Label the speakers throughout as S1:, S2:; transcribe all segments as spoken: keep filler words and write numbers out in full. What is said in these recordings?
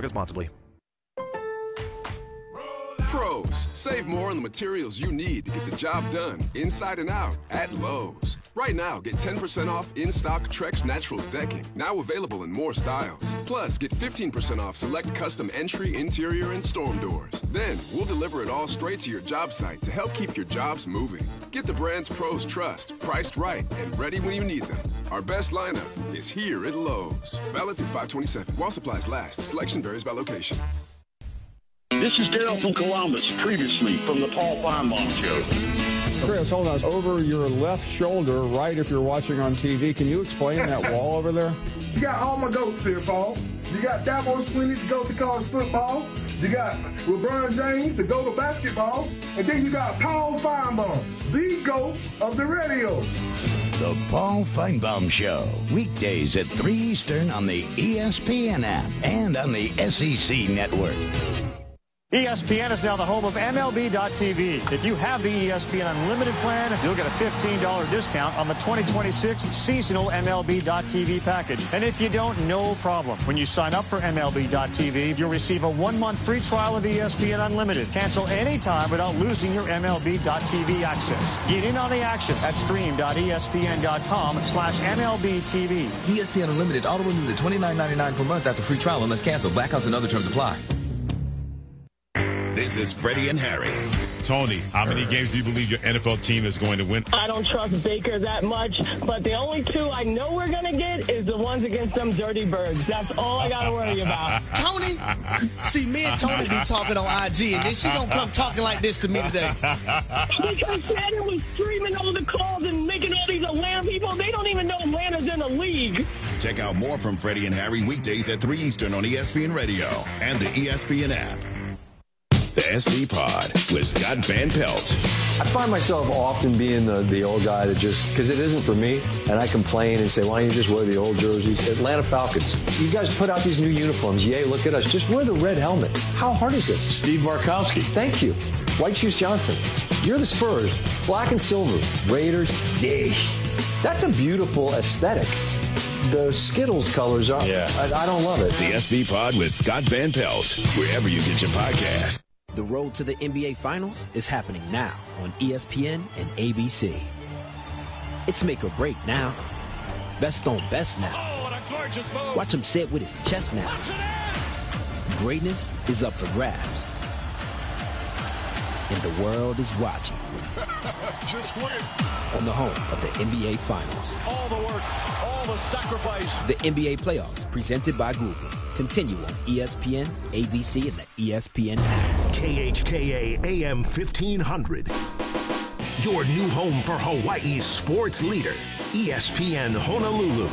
S1: responsibly.
S2: Pros, save more on the materials you need to get the job done, inside and out, at Lowe's. Right now, get ten percent off in-stock Trex Naturals decking, now available in more styles. Plus, get fifteen percent off select custom entry, interior, and storm doors. Then, we'll deliver it all straight to your job site to help keep your jobs moving. Get the brands pros trust, priced right, and ready when you need them. Our best lineup is here at Lowe's. Valid through five twenty-seven. While supplies last, selection varies by location.
S3: This is Daryl from Columbus, previously from the Paul Feinbaum Show.
S4: Chris, hold on. Over your left shoulder, right if you're watching on T V, can you explain that wall over there?
S5: You got all my goats here, Paul. You got Dabo Swinney to go to college football. You got LeBron James to go to basketball. And then you got Paul Feinbaum, the GOAT of the radio.
S6: The Paul Feinbaum Show, weekdays at three Eastern on the E S P N app and on the S E C network.
S7: E S P N is now the home of M L B dot T V. If you have the E S P N Unlimited plan, you'll get a fifteen dollars discount on the twenty twenty-six seasonal M L B dot T V package. And if you don't, no problem. When you sign up for M L B dot T V, you'll receive a one-month free trial of E S P N Unlimited. Cancel anytime without losing your M L B dot T V access. Get in on the action at stream dot E S P N dot com slash M L B T V.
S8: E S P N Unlimited auto renews at twenty-nine ninety-nine per month after free trial unless canceled. Blackouts and other terms apply.
S9: This is Freddie and Harry.
S10: Tony, how many games do you believe your N F L team is going to win?
S11: I don't trust Baker that much, but the only two I know we're going to get is the ones against them dirty birds. That's all I got to worry about.
S12: Tony? See, me and Tony be talking on I G, and then she don't come talking like this to me today.
S11: Because Shannon was streaming all the calls and making all these Atlanta people. They don't even know Atlanta's in the league.
S9: Check out more from Freddie and Harry weekdays at three Eastern on E S P N Radio and the E S P N app. The S V Pod with Scott Van Pelt.
S13: I find myself often being the, the old guy that just, because it isn't for me, and I complain and say, why don't you just wear the old jerseys? Atlanta Falcons, you guys put out these new uniforms. Yay, look at us. Just wear the red helmet. How hard is this?
S14: Steve Markowski.
S13: Thank you. White Shoes Johnson. You're the Spurs. Black and silver. Raiders. Dig. That's a beautiful aesthetic. The Skittles colors are, yeah. I, I don't love it.
S9: The S V Pod with Scott Van Pelt, wherever you get your podcast.
S15: The road to the N B A Finals is happening now on E S P N and A B C. It's make or break now. Best on best now. Oh, watch him sit with his chest now. Greatness is up for grabs. And the world is watching.
S16: Just win.
S15: On the home of the N B A Finals.
S16: All the work, all the sacrifice.
S15: The N B A Playoffs, presented by Google. Continue on E S P N, A B C, and the E S P N app.
S17: K H K A A M fifteen hundred. Your new home for Hawaii's sports leader, E S P N Honolulu.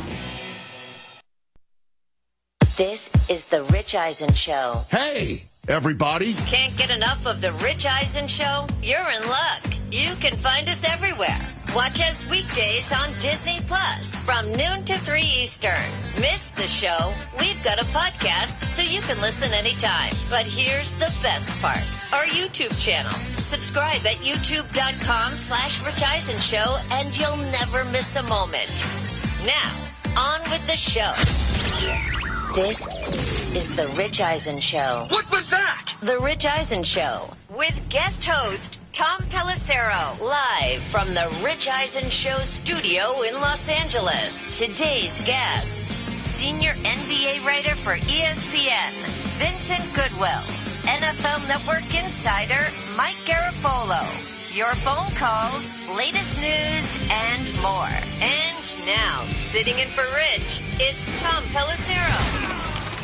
S18: This is the Rich Eisen Show.
S17: Hey, everybody.
S18: Can't get enough of the Rich Eisen Show? You're in luck. You can find us everywhere. Watch us weekdays on Disney Plus from noon to three Eastern. Miss the show? We've got a podcast so you can listen anytime. But here's the best part. Our YouTube channel. Subscribe at youtube.com slash Rich Eisen Show and you'll never miss a moment. Now, on with the show. This is the Rich Eisen Show.
S17: What was that?
S18: The Rich Eisen Show with guest host Tom Pelissero, live from the Rich Eisen Show studio in Los Angeles. Today's guests, senior N B A writer for E S P N, Vincent Goodwill, N F L Network insider, Mike Garafolo, your phone calls, latest news, and more. And now, sitting in for Rich, it's Tom Pelissero.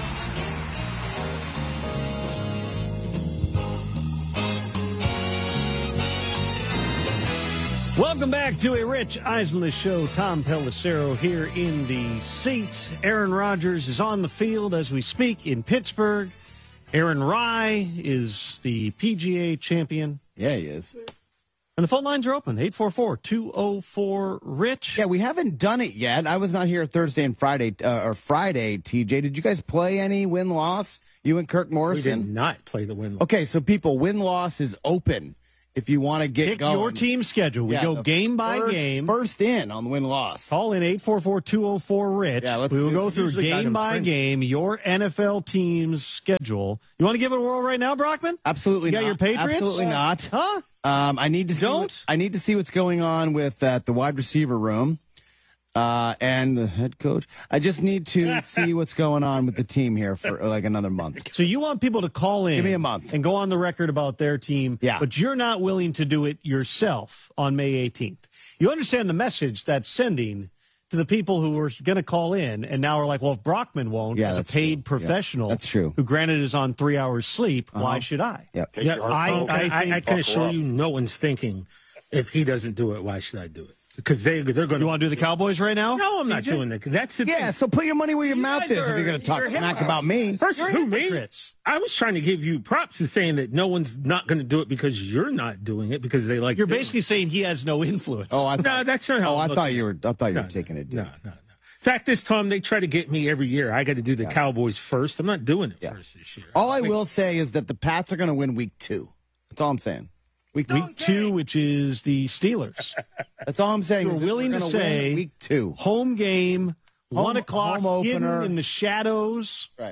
S19: Welcome back to a Rich Eisen Show. Tom Pelissero here in the seat. Aaron Rodgers is on the field as we speak in Pittsburgh. Aaron Rye is the P G A champion.
S20: Yeah, he is.
S19: And the phone lines are open, eight four four, two oh four, RICH.
S20: Yeah, we haven't done it yet. I was not here Thursday and Friday, uh, or Friday, T J. Did you guys play any win-loss? You and Kirk Morrison?
S19: We did not play the win-loss.
S20: Okay, so people, win-loss is open. if you want to get
S19: Pick
S20: going.
S19: your team schedule. We
S20: Yeah,
S19: go
S20: the
S19: game by
S20: first,
S19: game.
S20: First in on the win-loss.
S19: Call in eight four four, two oh four, RICH.
S20: Yeah, let's
S19: we will
S20: do
S19: go
S20: it.
S19: through
S20: Usually got
S19: game
S20: them
S19: by
S20: printed.
S19: game your N F L team's schedule. You want to give it a whirl right now, Brockman?
S20: Absolutely
S19: you got
S20: not.
S19: your Patriots?
S20: Absolutely not.
S19: Huh?
S20: Um, I need to see
S19: Don't?
S20: what- I need to see what's going on with uh, the wide receiver room uh, and the head coach. I just need to see what's going on with the team here for like another month.
S19: So you want people to call in
S20: Give me a month.
S19: and go on the record about their team,
S20: Yeah.
S19: but you're not willing to do it yourself on May eighteenth. You understand the message that's sending to the people who were going to call in and now are like, well, if Brockman won't,
S20: Yeah,
S19: as a
S20: that's
S19: paid
S20: true.
S19: professional,
S20: Yeah, that's true.
S19: who granted is on three hours sleep,
S20: Uh-huh.
S19: why should I?
S20: Yep.
S1: Yeah, I,
S19: I
S1: I, I,
S19: think-
S1: can assure you, no one's thinking, if he doesn't do it, why should I do it? Because they they're going to.
S19: You want to do the Cowboys right now?
S1: No, I'm not
S19: T J?
S1: doing that. That's the
S20: Yeah,
S1: thing.
S20: so put your money where your mouth
S1: guys
S20: is if
S1: are-
S20: you're going to talk
S1: you're
S20: smack
S1: hypocrites.
S20: about me.
S1: First,
S19: You're
S1: who me?
S19: hypocrites.
S1: I was trying to give you props to saying that no one's not going to do it because you're not doing it because they like.
S19: You're
S1: doing
S19: basically saying he has no influence.
S20: Oh, I
S1: it.
S20: thought,
S1: No, that's not how.
S20: oh,
S1: I'm
S20: I
S1: looking
S20: thought
S1: at
S20: you
S1: it.
S20: were. I thought you
S1: No,
S20: were taking it.
S1: No, no, no. In fact, this time they try to get me every year. I got to do the Cowboys first. I'm not doing it first this year.
S20: All I will say is that the Pats are going to win week two. That's all I'm saying. Week,
S19: Week two, which is the Steelers.
S20: That's all I'm saying.
S19: You're
S20: is that
S19: willing
S20: we're
S19: to
S20: gonna win
S19: say
S20: week two.
S19: home game,
S20: Home-
S19: one o'clock,
S20: home
S19: hidden
S20: opener.
S19: in the shadows,
S20: Right.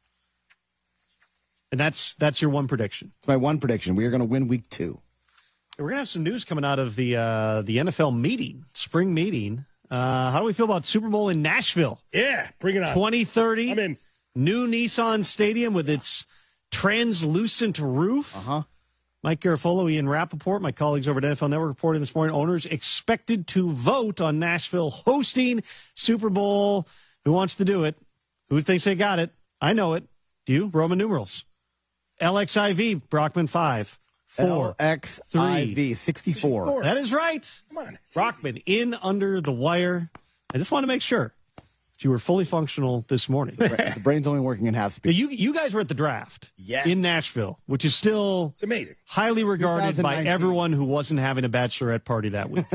S19: and that's that's your one prediction.
S20: It's my one prediction. We are going to win week two.
S19: We're gonna have some news coming out of the uh, the N F L meeting, spring meeting. Uh, how do we feel about Super Bowl in Nashville?
S1: Yeah, bring it on.
S19: twenty thirty.
S1: I'm in.
S19: New Nissan Stadium with its translucent roof.
S20: Uh-huh.
S19: Mike Garafolo, Ian Rappaport, my colleagues over at N F L Network reporting this morning, owners expected to vote on Nashville hosting Super Bowl. Who wants to do it? Who thinks they got it? I know it. Do you? Roman numerals. L X I V, Brockman five. Four.
S20: L X I V, sixty-four.
S19: That is right.
S1: Come on.
S19: Brockman in under the wire. I just want to make sure that you were fully functional this morning.
S20: The brain's only working at half
S19: Now,
S20: speed.
S19: you you guys were at the draft
S20: Yes.
S19: in Nashville, which is still
S1: It's amazing.
S19: highly regarded by
S20: twenty nineteen.
S19: everyone who wasn't having a bachelorette party that week.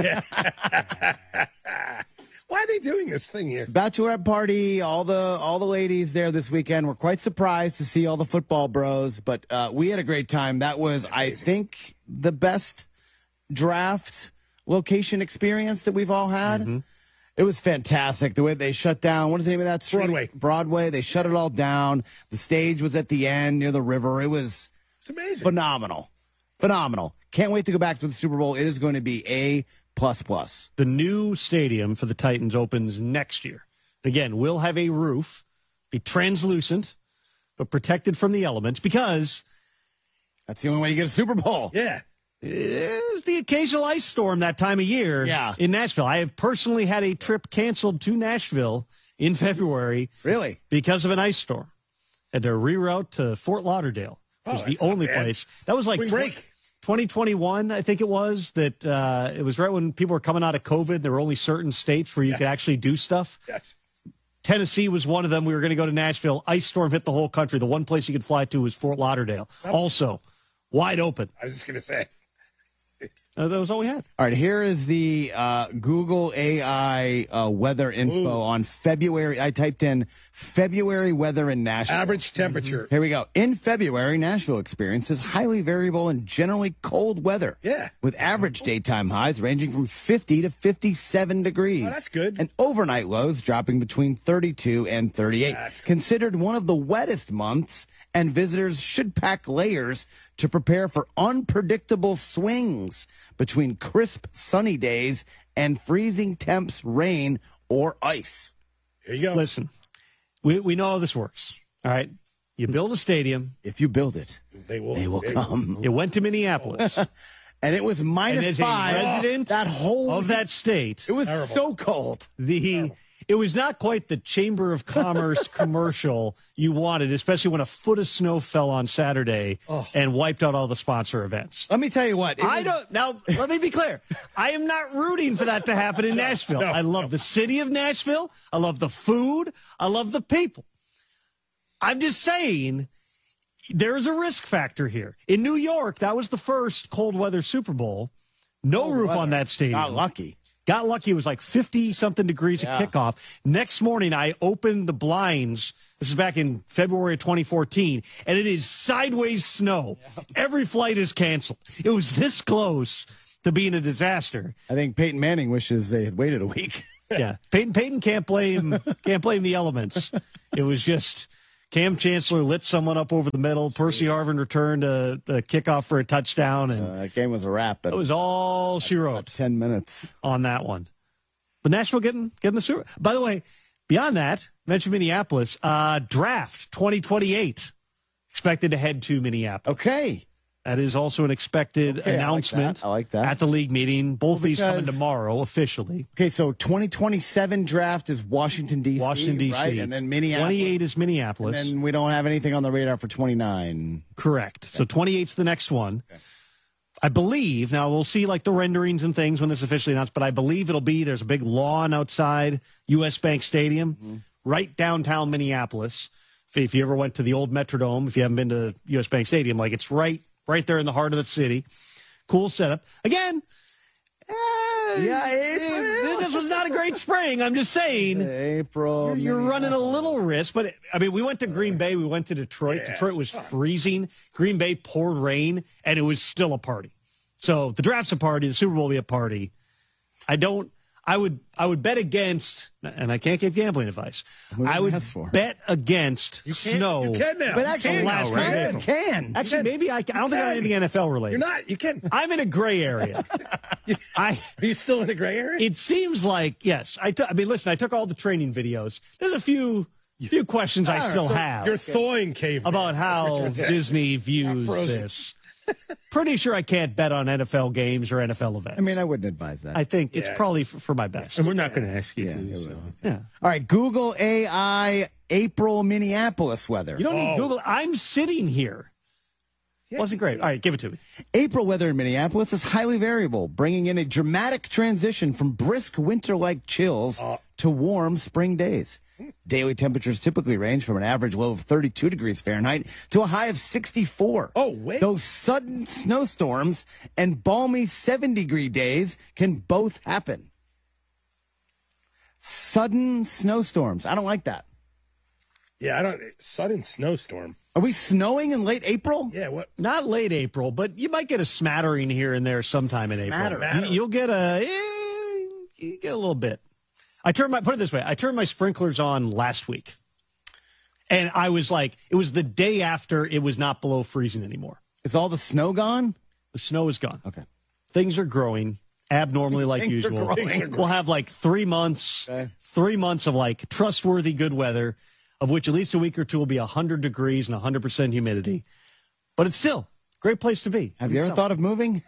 S1: Why are they doing this thing here?
S20: Bachelorette party, all the all the ladies there this weekend. We're quite surprised to see all the football bros, but uh, we had a great time. That was, I think, the best draft location experience that we've all had.
S19: Mm-hmm.
S20: It was fantastic. The way they shut down, what is the name of that street?
S1: Broadway.
S20: Broadway. They shut it all down. The stage was at the end near the river. It was
S1: It's amazing.
S20: phenomenal. Phenomenal. Can't wait to go back to the Super Bowl. It is going to be A plus plus.
S19: The new stadium for the Titans opens next year. Again, we'll have a roof, be translucent, but protected from the elements because
S20: That's the only way you get a Super Bowl.
S1: Yeah.
S19: there's the occasional ice storm that time of year
S20: Yeah.
S19: in Nashville. I have personally had a trip canceled to Nashville in February
S20: Really?
S19: because of an ice storm. Had to reroute to Fort Lauderdale. It
S1: Oh,
S19: was the
S1: that's not
S19: only
S1: bad.
S19: place. That was like
S1: Spring break.
S19: twenty twenty-one, I think it was, that uh, it was right when people were coming out of COVID. There were only certain states where you could actually do stuff.
S1: Yes.
S19: Tennessee was one of them. We were going to go to Nashville. Ice storm hit the whole country. The one place you could fly to was Fort Lauderdale. Also, wide open.
S1: I was just going to say.
S19: Uh, that was all we had.
S20: All right, here is the uh, Google A I uh, weather info
S1: Ooh.
S20: on February. I typed in February weather in Nashville.
S1: Average temperature.
S20: Here we go. In February, Nashville experiences highly variable and generally cold weather.
S1: Yeah.
S20: With average daytime highs ranging from fifty to fifty-seven degrees.
S1: Oh, that's good.
S20: And overnight lows dropping between thirty-two and thirty-eight.
S1: That's good.
S20: Considered one of the wettest months, and visitors should pack layers to prepare for unpredictable swings between crisp sunny days and freezing temps, rain, or ice.
S1: Here you go.
S19: Listen, we, we know how this works. All right. You build a stadium.
S20: If you build it,
S1: They will.
S20: they will come.
S19: You went to Minneapolis.
S20: And it was
S19: and
S20: minus
S19: as
S20: five.
S19: a resident
S20: that whole
S19: of that state,
S20: It was
S1: Terrible.
S20: so cold.
S19: the it was not quite the Chamber of Commerce commercial you wanted, especially when a foot of snow fell on Saturday and wiped out all the sponsor events.
S20: Let me tell you what. it
S19: I
S20: was-
S19: don't now. Let me be clear. I am not rooting for that to happen in Nashville.
S1: no,
S19: I love the city of Nashville. I love the food. I love the people. I'm just saying there is a risk factor here. In New York, that was the first cold weather Super Bowl. No
S20: Cold
S19: roof
S20: weather.
S19: on that stadium.
S20: Got lucky.
S19: Got lucky. It was like fifty something degrees
S20: Yeah.
S19: at kickoff. Next morning, I opened the blinds This is back in February of twenty fourteen, and it is sideways snow. Every flight is canceled. It was this close to being a disaster.
S20: I think Peyton Manning wishes they had waited a week.
S19: Yeah, Peyton Peyton can't blame can't blame the elements. It was just Cam Chancellor lit someone up over the middle. Percy Harvin returned a, a kickoff for a touchdown, and
S20: uh, that game was a wrap.
S19: It was all she wrote.
S20: Ten minutes
S19: on that one. But Nashville getting getting the Super. By the way, beyond that, mentioned Minneapolis. Uh, draft twenty twenty-eight expected to head to Minneapolis.
S20: Okay.
S19: That is also an expected
S20: okay,
S19: announcement
S20: I like that. I like that.
S19: At the league meeting. Both
S20: well,
S19: these coming tomorrow officially.
S20: Okay, so twenty twenty-seven draft is Washington, D C.
S19: Washington, D C.
S20: Right? And then Minneapolis.
S19: twenty-eight is Minneapolis.
S20: And then we don't have anything on the radar for twenty-nine.
S19: Correct. Okay. So twenty-eight's the next one. Okay. I believe, now we'll see like the renderings and things when this is officially announced, but I believe it'll be, there's a big lawn outside U S Bank Stadium, mm-hmm. right downtown Minneapolis. If, if you ever went to the old Metrodome, if you haven't been to U S Bank Stadium, like it's right right there in the heart of the city. Cool setup. Again, eh,
S20: yeah, April.
S19: This was not a great spring. I'm just saying.
S20: April.
S19: You're, you're running a little risk. But, I mean, we went to Green Bay. We went to Detroit. Yeah. Detroit was freezing. Green Bay poured rain, and it was still a party. So the draft's a party. The Super Bowl will be a party. I don't. I would I would bet against, and I can't give gambling advice. I would bet against
S1: you
S19: snow.
S1: You can now.
S20: But actually,
S1: you
S20: last
S1: now, right?
S20: You can.
S19: Actually,
S1: you can.
S19: maybe I, I don't
S1: you
S19: think I'm anything N F L related.
S1: You're not. You can.
S19: I'm in a gray area. I
S1: Are you still in a gray area?
S19: It seems like, yes. I, t- I mean, listen, I took all the training videos. There's a few few questions I still
S1: so
S19: have.
S1: You're thawing caveman.
S19: About how Disney views this. Pretty sure I can't bet on N F L games or N F L events.
S20: I mean, I wouldn't advise that.
S19: I think it's
S1: Yeah.
S19: probably for, for my best.
S1: And we're not going to ask you
S20: Yeah,
S1: to.
S20: yeah,
S1: So.
S19: Yeah.
S20: All right, Google A I April Minneapolis weather.
S19: You don't need
S1: Oh.
S19: Google. I'm sitting here. Wasn't great. All right, give it to me.
S20: April weather in Minneapolis is highly variable, bringing in a dramatic transition from brisk winter-like chills
S1: Uh.
S20: to warm spring days. Daily temperatures typically range from an average low of thirty-two degrees Fahrenheit to a high of sixty-four.
S1: Oh, wait.
S20: Those sudden snowstorms and balmy seventy-degree days can both happen. Sudden snowstorms. I don't like that.
S1: Yeah, I don't. Sudden snowstorm.
S20: Are we snowing in late April?
S1: Yeah, what?
S19: Not late April, but you might get a smattering here and there sometime in
S20: Smattering.
S19: April. You, you'll get a, eh, you get a little bit. I turned my, put it this way, I turned my sprinklers on last week. And I was like, it was the day after it was not below freezing anymore.
S20: Is all the snow gone?
S19: The snow is gone.
S20: Okay.
S19: Things are growing abnormally like
S20: Things are
S19: usual.
S20: growing.
S19: We'll have like three months,
S20: Okay.
S19: three months of like trustworthy good weather, of which at least a week or two will be one hundred degrees and one hundred percent humidity. But it's still a great place to be.
S20: Have you ever
S19: So-
S20: thought of moving?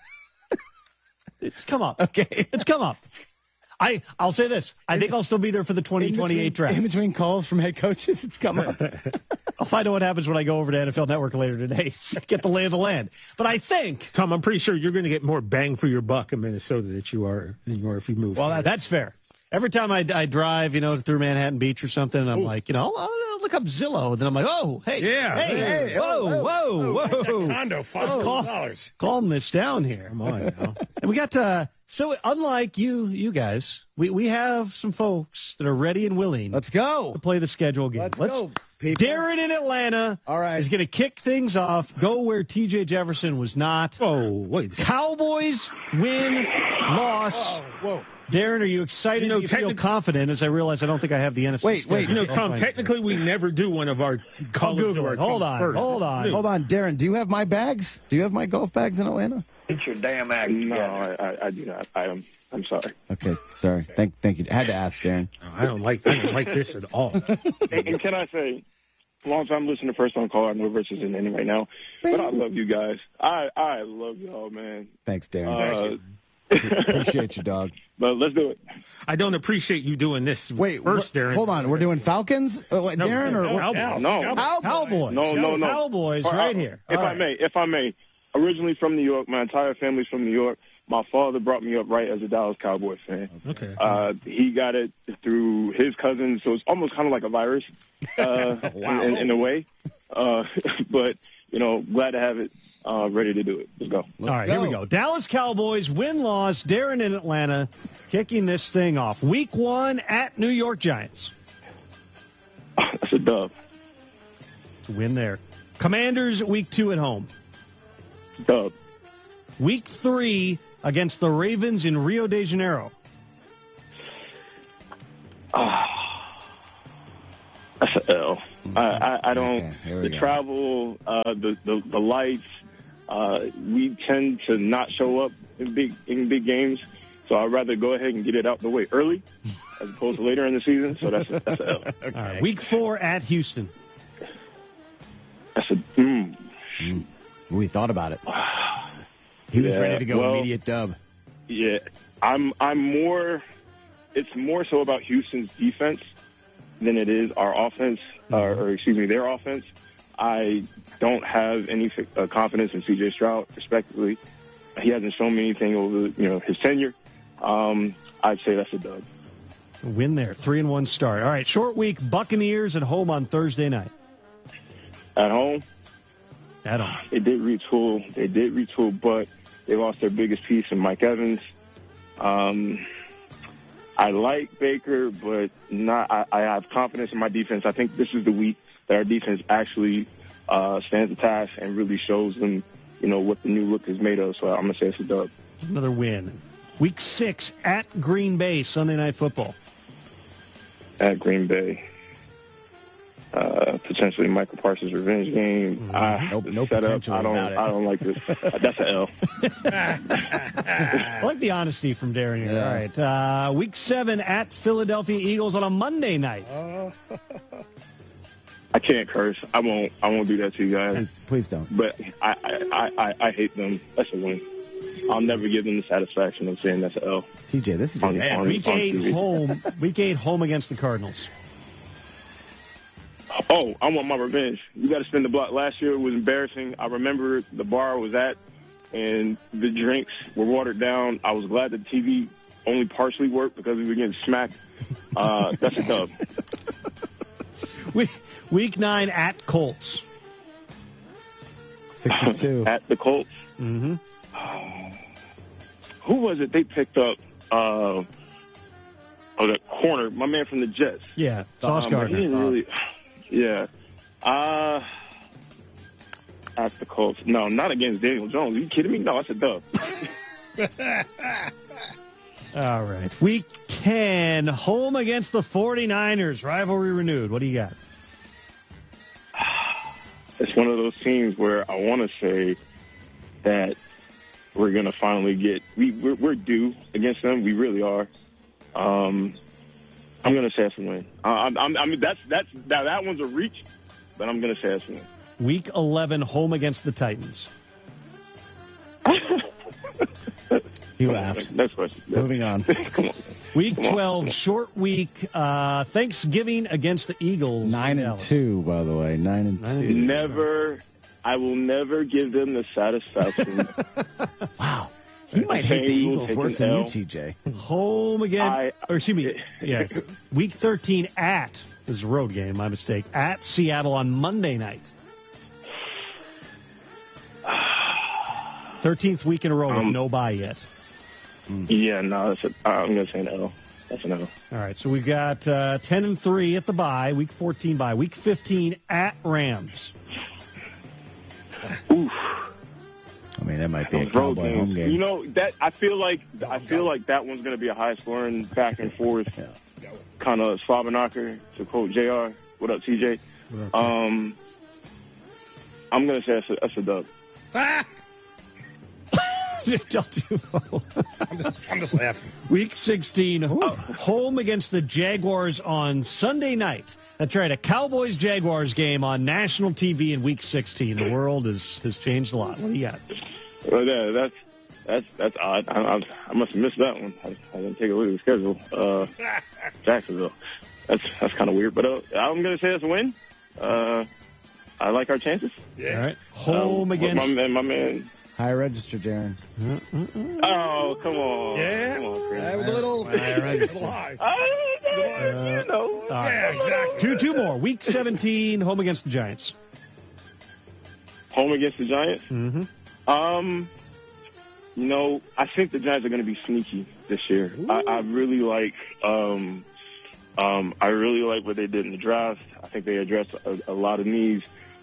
S19: It's come up.
S20: Okay.
S19: It's come up. I, I'll say this. I think I'll still be there for the twenty twenty-eight draft.
S20: In between calls from head coaches, it's come up.
S19: I'll find out what happens when I go over to N F L Network later today. Get the lay of the land. But I think,
S1: Tom, I'm pretty sure you're going to get more bang for your buck in Minnesota that you are than you are if you move.
S19: well, that, that's fair. Every time I, I drive, you know, through Manhattan Beach or something, and I'm
S1: Ooh.
S19: like, you know, I'll, I'll look up Zillow. And then I'm like, oh, hey,
S1: Yeah.
S19: hey,
S1: Hey,
S19: whoa, whoa, whoa,
S1: That
S19: whoa.
S1: condo, five
S19: Let's
S1: million
S19: calm,
S1: dollars.
S19: calm this down here.
S1: Come on now.
S19: And we got uh so unlike you, you guys, we, we have some folks that are ready and willing
S20: Let's go.
S19: to play the schedule game.
S20: Let's go, people.
S19: Darren in Atlanta
S20: All right.
S19: is going to kick things off, go where T J Jefferson was not.
S1: Oh, wait.
S19: Cowboys win, loss.
S1: Whoa.
S19: Darren, are you excited?
S1: You know,
S19: do you feel
S1: technic-
S19: confident as I realize I don't think I have the N F C
S20: Wait, wait.
S1: You know,
S19: schedule.
S1: Tom, technically we never do one of our call
S19: Google
S1: to our
S19: it. Hold
S1: teams
S19: on,
S1: first.
S19: hold on.
S20: Hold on, Darren. Do you have my bags? Do you have my golf bags in Atlanta?
S3: Get your damn act
S14: No,
S3: together.
S14: I, I, I do not. I am. I'm sorry.
S20: Okay, sorry. Thank, thank you. Had to ask, Darren.
S1: No, I don't like I don't like this at all.
S14: And, and can I say, long time listener, first on call. I know versus in any right now, but I love you guys. I I love y'all, man.
S20: Thanks, Darren.
S14: Uh,
S20: Appreciate you, dog.
S14: But let's do it.
S1: I don't appreciate you doing this
S20: Wait,
S1: first,
S20: wh-
S1: Darren.
S20: hold on. We're doing Falcons, uh, what,
S1: No,
S20: Darren,
S1: no,
S20: or
S1: no,
S20: what?
S1: Cowboys.
S14: No.
S1: Cowboys.
S19: Cowboys.
S14: No, no, no.
S19: Cowboys,
S14: Or,
S19: right
S14: uh,
S19: here.
S14: If
S19: All
S14: I
S19: right.
S14: may, if I may, originally from New York, my entire family's from New York. My father brought me up right as a Dallas Cowboys fan.
S1: Okay.
S14: Uh, he got it through his cousins, so it's almost kind of like a virus uh,
S19: Wow.
S14: in, in, in a way. Uh, but, you know, glad to have it uh, ready to do it. Let's go.
S19: All right, here we go. Dallas Cowboys win-loss. Darren in Atlanta kicking this thing off. Week one at New York Giants.
S14: That's a dub.
S19: It's a win there. Commanders, week two at home.
S14: Dub.
S19: Week three against the Ravens in Rio de Janeiro.
S14: Ah, that's an L. I, I, I don't.
S20: Okay,
S14: the
S20: go.
S14: travel, uh, the, the the lights. Uh, we tend to not show up in big in big games, so I'd rather go ahead and get it out the way early as opposed to later in the season. So that's a, that's an L.
S19: Okay. All right, week four at Houston.
S14: That's a. Mm.
S20: Mm. We thought about it. He was
S14: Yeah,
S20: ready to go
S14: well,
S20: immediate dub.
S14: Yeah, I'm. I'm more. It's more so about Houston's defense than it is our offense, uh, or excuse me, their offense. I don't have any uh, confidence in C J Stroud, respectively. He hasn't shown me anything over, you know, his tenure. Um, I'd say that's a dub.
S19: A win there, three and one start. All right, short week. Buccaneers at home on Thursday night.
S14: At home,
S19: at home,
S14: they did retool. They did retool, but they lost their biggest piece in Mike Evans. Um, I like Baker, but not. I, I have confidence in my defense. I think this is the week that our defense actually uh, stands the task and really shows them, you know, what the new look is made of. So I'm gonna say it's a dub.
S19: Another win. Week six at Green Bay, Sunday Night Football.
S14: At Green Bay, uh, potentially Michael Parsons' revenge game. Mm-hmm. I,
S20: nope, no
S14: setup,
S20: potential
S14: I don't.
S20: about it.
S14: I don't like this. That's an L.
S19: I like the honesty from Darren here.
S20: Yeah.
S19: All right, uh, week seven at Philadelphia Eagles on a Monday night.
S14: I can't curse. I won't. I won't do that to you guys.
S20: Please, please don't.
S14: But I, I, I, I hate them. That's a win. I'll never give them the satisfaction of saying that's an L.
S20: T J, this is
S14: On-
S19: Man,
S14: on-
S19: week
S14: on
S19: eight
S14: T V.
S19: home. Week eight home against the Cardinals.
S14: Oh, I want my revenge. You got to spin the block. Last year it was embarrassing. I remember the bar I was at, and the drinks were watered down. I was glad the T V only partially worked because we were getting smacked. Uh, that's a dub.
S19: Week, week nine at Colts.
S20: Six and two.
S14: At the Colts.
S19: Mm-hmm.
S14: Who was it they picked up? Uh, oh, the corner, my man from the Jets.
S19: Yeah, Sauce
S14: Um,
S19: Gardner.
S14: he didn't really, yeah. Uh, at the Colts. No, not against Daniel Jones. Are you kidding me? No, that's a dub.
S19: All right. Week ten, home against the 49ers. Rivalry renewed. What do you got?
S14: It's one of those teams where I want to say that we're going to finally get we, – we're, we're due against them. We really are. Um, I'm going to say it's a win. I, I, I mean, that's – that's now that one's a reach, but I'm going to say it's a win.
S19: Week eleven, home against the Titans.
S20: He laughed.
S14: Next question.
S20: Moving on.
S14: Come on.
S19: Week
S14: Come on.
S19: twelve, short week. Uh, Thanksgiving against the Eagles.
S20: Nine and
S19: Dallas.
S20: two, by the way. Nine and
S19: Nine and
S20: two.
S19: two.
S14: Never – I will never give them the satisfaction.
S20: Wow. He might hate the
S14: Shane will
S20: Eagles
S14: take
S20: worse
S14: an
S20: than you,
S14: L.
S20: T J.
S19: Home again.
S14: I-
S19: or excuse me. Yeah. Week thirteen at – this is a road game, my mistake. At Seattle on Monday night. thirteenth week in a row with
S14: Um,
S19: no bye yet.
S14: Yeah, no, that's a, I'm going to say an L. That's an L.
S19: All right, so we've got uh, ten and three at the bye, week fourteen bye, week fifteen at Rams.
S14: Oof.
S20: I mean, that might be a
S14: Those road
S20: cowboy
S14: games.
S20: home game.
S14: You know that I feel like I feel like that one's going to be a high scoring, back and forth, kind of slobberknocker. To quote J R, what up, T J? Um, I'm going to say that's a, that's a dub.
S19: Don't do both.
S1: I'm just, I'm just laughing.
S19: Week sixteen, ho- home against the Jaguars on Sunday night. That's right, a Cowboys-Jaguars game on national T V in Week sixteen. The world is, has changed a lot. What do you got?
S14: Well, yeah, that's that's that's odd. I, I, I must have missed that one. I, I didn't take a look at the schedule. Uh, Jacksonville. That's that's kind of weird, but uh, I'm going to say that's a win. Uh, I like our chances.
S19: All right, home
S14: Um,
S19: against...
S14: my man. My man.
S20: High register, Darren.
S14: Oh, come on.
S1: Yeah,
S14: come on, Chris.
S1: that was a little,
S20: High register.
S1: lie.
S14: Uh, you know.
S19: All right.
S1: Yeah, exactly.
S19: Two, two more. Week seventeen, home against the Giants.
S14: Home against the Giants.
S19: Mm-hmm.
S14: Um, you know, I think the Giants are going to be sneaky this year. I, I really like, um, um, I really like what they did in the draft. I think they addressed a, a lot of needs.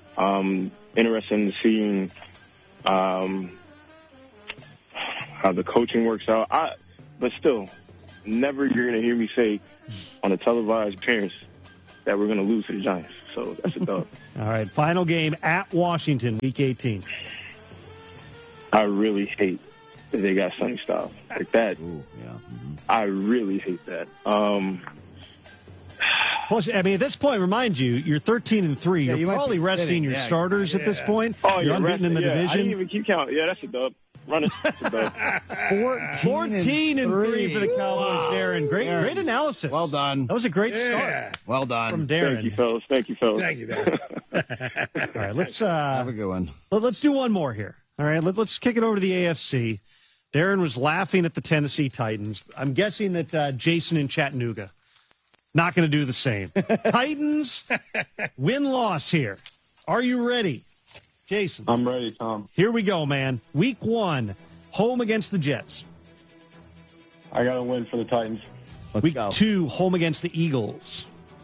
S14: Um, interested in seeing um, how the coaching works out. I, but still, never you're going to hear me say on a televised appearance that we're going to lose to the Giants. So that's a dub.
S19: All right, final game at Washington, Week eighteen.
S14: I really hate that they got Sonny Styles like that.
S20: Ooh, yeah. Mm-hmm.
S14: I really hate that. Um,
S19: Plus, I mean, at this point, remind you, you're thirteen and three.
S20: Yeah,
S19: you're
S20: you might
S19: probably
S20: be
S19: resting
S20: sitting.
S19: your
S20: Yeah,
S19: starters
S14: yeah.
S19: at this point.
S14: Oh,
S19: you're
S14: yeah,
S19: unbeaten in the
S14: yeah.
S19: division.
S14: I didn't even keep count. Yeah, that's a dub. Run it. That's a dub.
S20: fourteen,
S19: fourteen and three for the Cowboys, Darren. Great,
S20: Darren.
S19: great analysis.
S20: Well done.
S19: That was a great
S1: Yeah.
S19: start
S20: Well done.
S19: from Darren.
S14: Thank you, fellas. Thank you, fellas.
S1: Thank you, Darren.
S19: All right, let's uh,
S20: Have a good one.
S19: let, let's do one more here. All right, let, let's kick it over to the A F C. Darren was laughing at the Tennessee Titans. I'm guessing that uh, Jason in Chattanooga not going to do the same. Titans win-loss here. Are you ready, Jason?
S14: I'm ready, Tom.
S19: Here we go, man. Week one, home against the Jets.
S14: I got to win for the Titans.
S20: Let's
S19: Week
S20: go.
S19: two, home against the Eagles.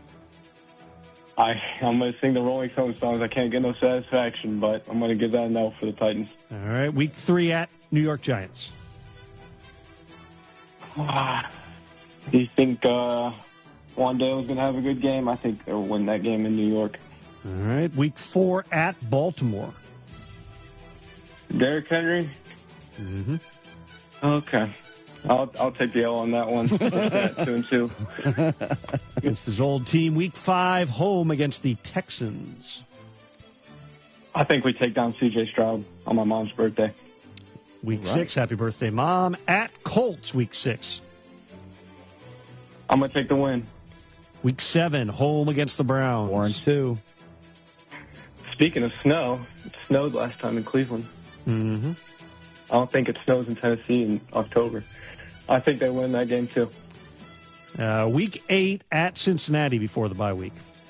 S14: I, I'm going to sing the Rolling Stones songs. I can't get no satisfaction, but I'm going to give that a no for the Titans.
S19: All right, week three at New York Giants.
S14: Do you think uh, Wandale's going to have a good game? I think they'll win that game in New York.
S19: All right, week four at Baltimore.
S14: Derrick Henry?
S19: Mm-hmm.
S14: Okay. I'll I'll take the L on that one. That two and two.
S19: Against his old team, week five, home against the Texans.
S14: I think we take down C J Stroud on my mom's birthday.
S19: Week
S20: Right.
S19: six, happy birthday, Mom. At Colts, week six.
S14: I'm going to take the win.
S19: Week seven, home against the Browns.
S20: Four and two.
S14: Speaking of snow, it snowed last time in Cleveland.
S19: Mm-hmm.
S14: I don't think it snows in Tennessee in October. I think they win that game too.
S19: Uh, week eight at Cincinnati before the bye week.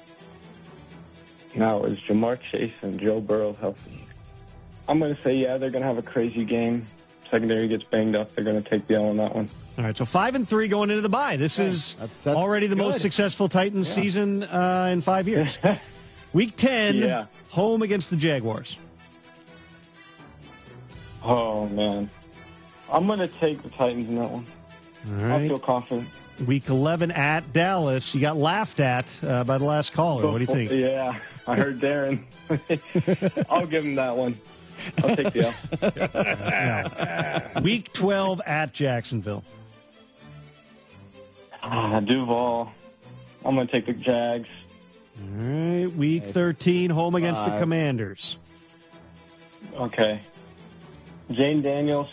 S14: Now, is Jamar Chase and Joe Burrow healthy? I'm going to say, yeah, they're going to have a crazy game. Secondary gets banged up. They're going to take the L on that one.
S19: All right, so five and three going into the bye. This is
S20: that's- that's
S19: already the most
S20: good.
S19: successful Titans season uh, in five years. Week ten,
S14: Yeah.
S19: home against the Jaguars.
S14: Oh, man. I'm going to take the Titans in that one.
S19: All
S14: I
S19: right.
S14: feel confident.
S19: Week eleven at Dallas. You got laughed at uh, by the last caller. What do you think?
S14: Yeah, I heard Darren. I'll give him that one. I'll take the L.
S19: Week twelve at Jacksonville.
S14: Ah, Duval. I'm going to take the Jags.
S19: All right. Week thirteen, home against the
S14: Five.
S19: Commanders.
S14: Okay. Jane Daniels.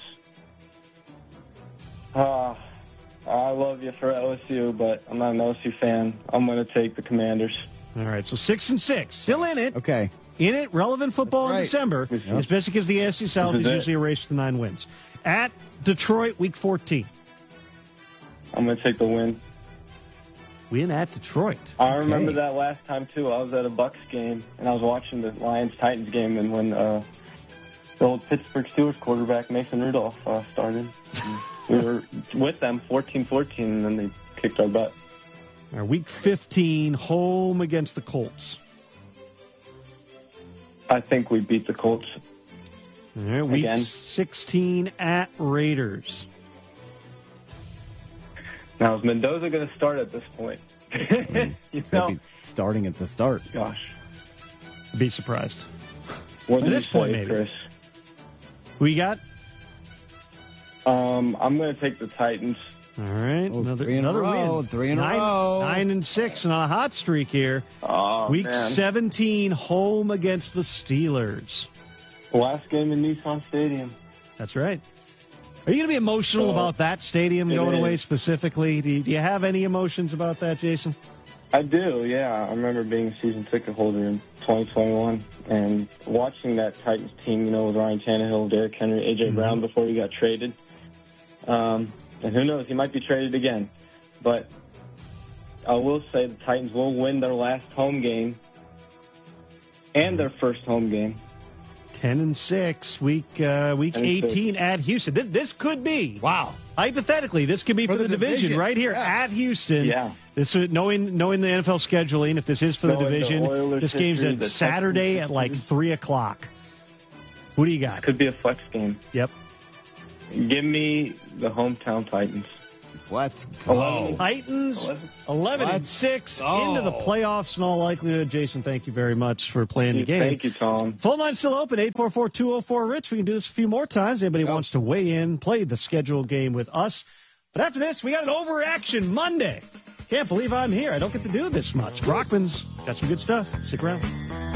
S14: Ah, I love you for L S U, but I'm not an L S U fan. I'm going to take the Commanders.
S19: All right. So six and six. Still in it.
S20: Okay.
S19: In it. Relevant football in
S20: right.
S19: December. Especially because the A F C South
S14: This
S19: is
S14: is it.
S19: usually a race to nine wins. At Detroit, week fourteen.
S14: I'm going to take the win.
S19: Win at Detroit.
S14: I remember that last time, too. I was at a Bucks game, and I was watching the Lions-Titans game, and when uh, the old Pittsburgh Steelers quarterback, Mason Rudolph, uh, started, we were with them fourteen fourteen, and then they kicked our butt.
S19: All right, week fifteen, home against the Colts.
S14: I think we beat the Colts.
S19: All right, week
S14: Again.
S19: sixteen at Raiders.
S14: Now, is Mendoza going to start at this point? you
S20: It's
S14: know,
S20: going to be starting at the start.
S14: gosh.
S19: Be surprised.
S14: What
S19: At
S14: did
S19: this
S14: you
S19: point,
S14: say,
S19: maybe.
S14: Chris?
S19: Who you got?
S14: Um, I'm going to take the Titans.
S19: All right,
S20: Oh,
S19: another
S20: three in a
S19: another
S20: row,
S19: win.
S20: three in a
S19: nine,
S20: row.
S19: Nine and six, and on a hot streak here.
S14: Oh,
S19: Week
S14: man.
S19: seventeen, home against the Steelers.
S14: Last game in Nissan Stadium.
S19: That's right. Are you going to be emotional
S14: So,
S19: about that stadium
S14: it
S19: going
S14: is.
S19: away specifically? Do you, do you have any emotions about that, Jason?
S14: I do, yeah. I remember being a season ticket holder in twenty twenty-one and watching that Titans team, you know, with Ryan Tannehill, Derrick Henry, A J
S19: Mm-hmm.
S14: Brown before he got traded. Um, and who knows, he might be traded again. But I will say the Titans will win their last home game and their first home game.
S19: ten and six, week uh, week eighteen at Houston. This, this could be
S20: wow.
S19: Hypothetically, this could be for, for the, the division, division right here yeah. at Houston.
S14: Yeah.
S19: This knowing knowing the N F L scheduling, if this is for the knowing division, the this game's history, at Saturday at like three o'clock. Who do you got?
S14: Could be a flex game.
S19: Yep.
S14: Give me the hometown Titans.
S20: Let's
S19: go. Titans, eleven and six, into the playoffs in all likelihood. Jason, thank you very much for playing the game.
S14: Thank you, Tom.
S19: Phone line's still open, eight four four, two oh four, RICH. We can do this a few more times. Anybody wants to weigh in, play the scheduled game with us. But after this, we got an Overaction Monday. Can't believe I'm here. I don't get to do this much. Brockman's got some good stuff. Stick around.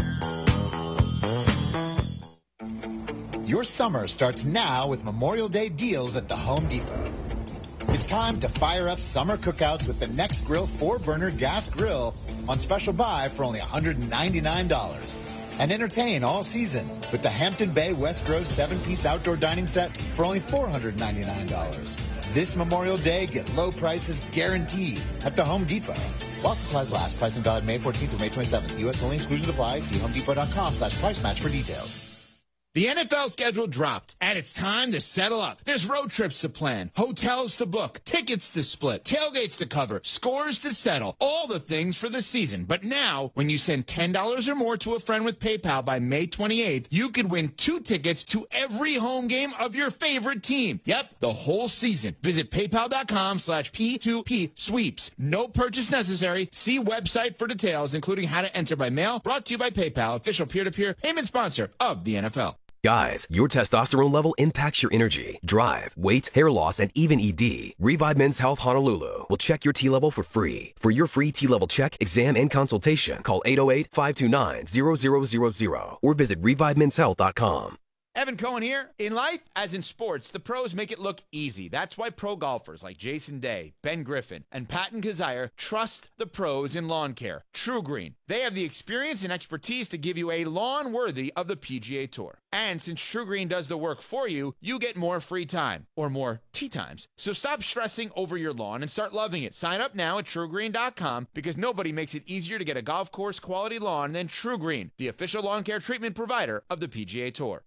S21: Your summer starts now with Memorial Day deals at the Home Depot. It's time to fire up summer cookouts with the Next Grill four-burner gas grill on special buy for only one hundred ninety-nine dollars. And entertain all season with the Hampton Bay West Grove seven-piece outdoor dining set for only four hundred ninety-nine dollars. This Memorial Day, get low prices guaranteed at the Home Depot. While supplies last, pricing valid May fourteenth through May twenty-seventh. U S only, exclusions apply. See homedepot.com slash price match for details.
S22: The N F L schedule dropped, and it's time to settle up. There's road trips to plan, hotels to book, tickets to split, tailgates to cover, scores to settle, all the things for the season. But now, when you send ten dollars or more to a friend with PayPal by May twenty-eighth, you could win two tickets to every home game of your favorite team. Yep, the whole season. Visit paypal.com slash P2P sweeps. No purchase necessary. See website for details, including how to enter by mail. Brought to you by PayPal, official peer-to-peer payment sponsor of the N F L.
S23: Guys, your testosterone level impacts your energy, drive, weight, hair loss, and even E D. Revive Men's Health Honolulu will check your T level for free. For your free T level check, exam, and consultation, call eight oh eight, five two nine, zero zero zero zero or visit revive men's health dot com.
S22: Evan Cohen here. In life, as in sports, the pros make it look easy. That's why pro golfers like Jason Day, Ben Griffin, and Patton Kazire trust the pros in lawn care. True Green. They have the experience and expertise to give you a lawn worthy of the P G A Tour. And since True Green does the work for you, you get more free time, or more tee times. So stop stressing over your lawn and start loving it. Sign up now at true green dot com because nobody makes it easier to get a golf course quality lawn than True Green, the official lawn care treatment provider of the P G A Tour.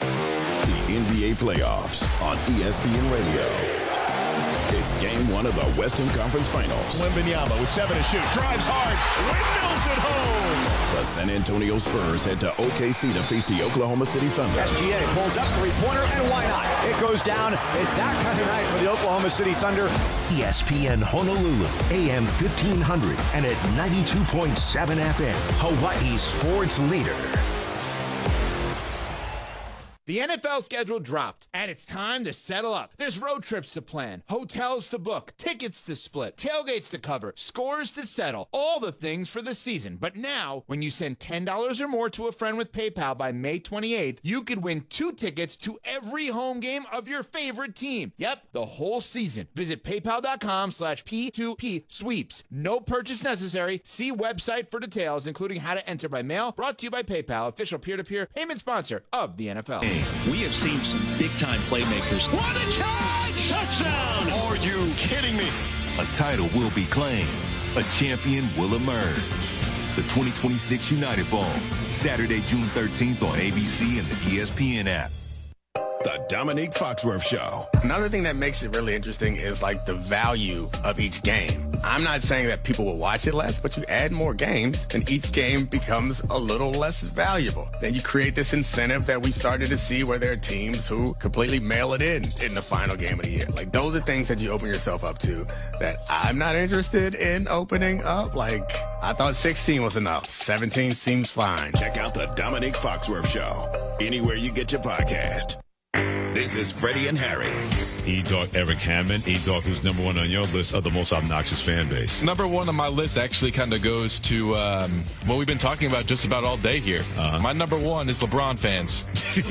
S9: The N B A playoffs on E S P N Radio. It's game one of the Western Conference Finals.
S16: Wembanyama with seven to shoot. Drives hard. Windmills it home.
S9: The San Antonio Spurs head to O K C to face the Oklahoma City Thunder.
S7: S G A pulls up three-pointer, and why not? It goes down. It's that kind of night for the Oklahoma City Thunder.
S17: E S P N Honolulu, A M fifteen hundred, and at ninety-two point seven F M, Hawaii's sports leader.
S22: The N F L schedule dropped, and it's time to settle up. There's road trips to plan, hotels to book, tickets to split, tailgates to cover, scores to settle, all the things for the season. But now, when you send ten dollars or more to a friend with PayPal by May twenty-eighth, you could win two tickets to every home game of your favorite team. Yep, the whole season. Visit paypal.com slash P2P sweeps. No purchase necessary. See website for details, including how to enter by mail. Brought to you by PayPal, official peer-to-peer payment sponsor of the N F L.
S24: We have seen some big-time playmakers.
S16: What a catch! Touchdown!
S24: Are you kidding me?
S25: A title will be claimed. A champion will emerge. The twenty twenty-six United Bowl, Saturday, June thirteenth on A B C and the E S P N app.
S9: The Dominique Foxworth Show.
S26: Another thing that makes it really interesting is like the value of each game. I'm not saying that people will watch it less, but you add more games and each game becomes a little less valuable. Then you create this incentive that we've started to see where there are teams who completely mail it in in the final game of the year. Like those are things that you open yourself up to that I'm not interested in opening up. Like I thought sixteen was enough. seventeen seems fine.
S9: Check out the Dominique Foxworth Show anywhere you get your podcast. This is Freddie and Harry.
S10: E-Dog Eric Hammond. E-Dog, who's number one on your list of the most obnoxious fan base?
S27: Number one on my list actually kind of goes to um, what we've been talking about just about all day here. Uh-huh. My number one is LeBron fans.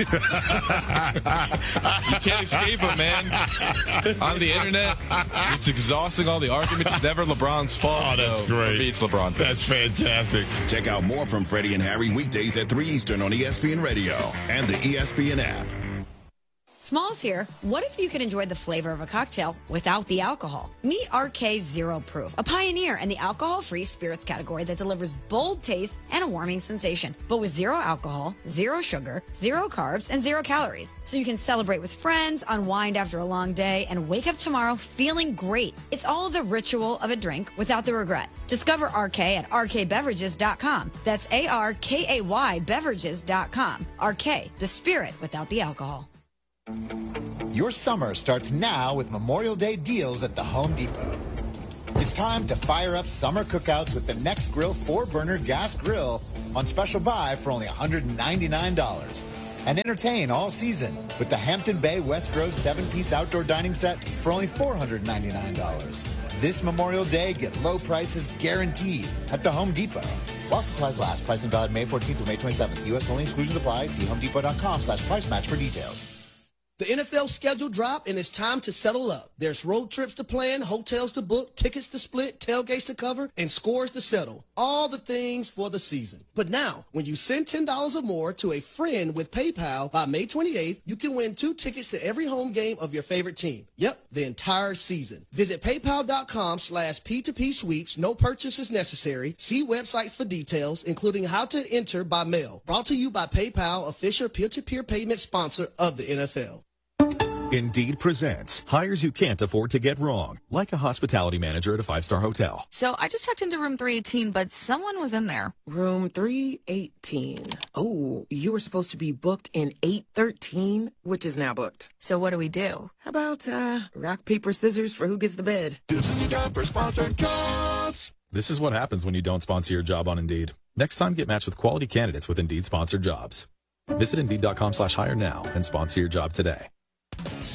S27: You can't escape them, man. On the internet, it's exhausting all the arguments. It's never LeBron's fault.
S10: Oh, that's
S27: so
S10: great.
S27: For me, it's LeBron fans.
S10: That's fantastic.
S9: Check out more from Freddie and Harry weekdays at three Eastern on E S P N Radio and the E S P N app.
S2: Smalls here. What if you could enjoy the flavor of a cocktail without the alcohol? Meet R K Zero Proof, a pioneer in the alcohol-free spirits category that delivers bold taste and a warming sensation, but with zero alcohol, zero sugar, zero carbs, and zero calories. So you can celebrate with friends, unwind after a long day, and wake up tomorrow feeling great. It's all the ritual of a drink without the regret. Discover R K at R K beverages dot com. That's A R K A Y beverages dot com. R K, the spirit without the alcohol.
S21: Your summer starts now with Memorial Day deals at the Home Depot. It's time to fire up summer cookouts with the Next Grill four-burner gas grill on special buy for only one hundred ninety-nine dollars. And entertain all season with the Hampton Bay West Grove seven-piece outdoor dining set for only four hundred ninety-nine dollars. This Memorial Day, get low prices guaranteed at the Home Depot. While supplies last, pricing valid May fourteenth through May twenty-seventh. U S only, exclusions apply. See homedepot dot com slash price match for details.
S4: The N F L schedule dropped, and it's time to settle up. There's road trips to plan, hotels to book, tickets to split, tailgates to cover, and scores to settle. All the things for the season. But now, when you send ten dollars or more to a friend with PayPal by May twenty-eighth, you can win two tickets to every home game of your favorite team. Yep, the entire season. Visit paypal dot com slash P two P sweeps. No purchase is necessary. See websites for details, including how to enter by mail. Brought to you by PayPal, official peer-to-peer payment sponsor of the N F L.
S5: Indeed presents hires you can't afford to get wrong, like a hospitality manager at a five-star hotel.
S6: So I just checked into room three eighteen, but someone was in there.
S8: Room three eighteen. Oh, you were supposed to be booked in eight thirteen, which is now booked.
S6: So what do we do?
S8: How about uh, rock, paper, scissors for who gets the bed?
S5: This is your job for sponsored jobs. This is what happens when you don't sponsor your job on Indeed. Next time, get matched with quality candidates with Indeed sponsored jobs. Visit Indeed dot com slash hire now and sponsor your job today.